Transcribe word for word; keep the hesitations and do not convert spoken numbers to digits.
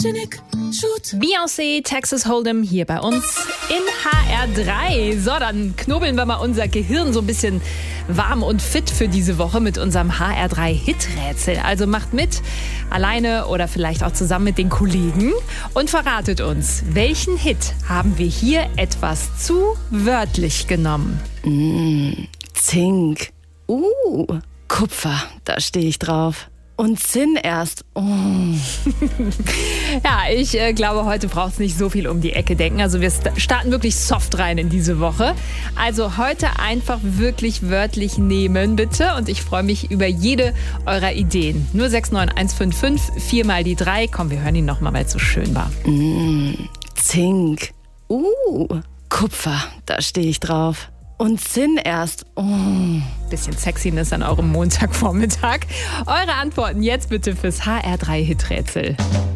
Beyoncé, Texas Hold'em hier bei uns in H R drei. So, dann knobeln wir mal unser Gehirn so ein bisschen warm und fit für diese Woche mit unserem H R drei Hit-Rätsel. Also macht mit, alleine oder vielleicht auch zusammen mit den Kollegen und verratet uns, welchen Hit haben wir hier etwas zu wörtlich genommen? Mm, Zink. Uh, Kupfer, da stehe ich drauf. Und Zinn erst. Oh. Ja, ich äh, glaube, heute braucht es nicht so viel um die Ecke denken. Also wir st- starten wirklich soft rein in diese Woche. Also heute einfach wirklich wörtlich nehmen, bitte. Und ich freue mich über jede eurer Ideen. null sechs neun eins fünf fünf, vier mal die drei. Komm, wir hören ihn nochmal, weil es so schön war. Mm, Zink. Uh, Kupfer, da stehe ich drauf. Und Zinn erst. Oh. Bisschen Sexiness an eurem Montagvormittag. Eure Antworten jetzt bitte fürs H R drei Hit-Rätsel.